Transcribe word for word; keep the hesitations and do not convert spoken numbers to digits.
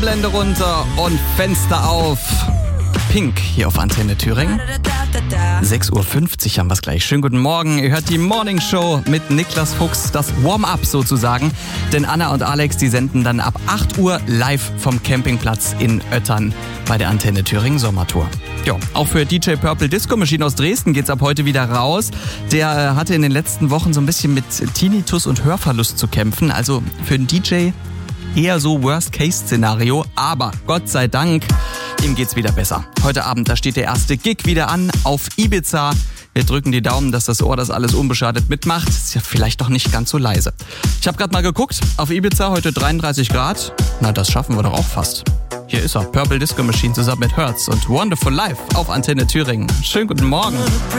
Blende runter und Fenster auf. Pink hier auf Antenne Thüringen. sechs Uhr fünfzig haben wir es gleich. Schönen guten Morgen. Ihr hört die Morning Show mit Niklas Fuchs, das Warm-up sozusagen. Denn Anna und Alex, die senden dann ab acht Uhr live vom Campingplatz in Öttern bei der Antenne Thüringen Sommertour. Jo, auch für D J Purple Disco Machine aus Dresden geht's ab heute wieder raus. Der äh, hatte in den letzten Wochen so ein bisschen mit Tinnitus und Hörverlust zu kämpfen. Also für einen D J eher so Worst-Case-Szenario. Aber Gott sei Dank, ihm geht's wieder besser. Heute Abend, da steht der erste Gig wieder an auf Ibiza. Wir drücken die Daumen, dass das Ohr das alles unbeschadet mitmacht. Ist ja vielleicht doch nicht ganz so leise. Ich habe gerade mal geguckt, auf Ibiza heute dreiunddreißig Grad. Na, das schaffen wir doch auch fast. Hier ist er, Purple Disco Machine zusammen mit Hertz und Wonderful Life auf Antenne Thüringen. Schönen guten Morgen.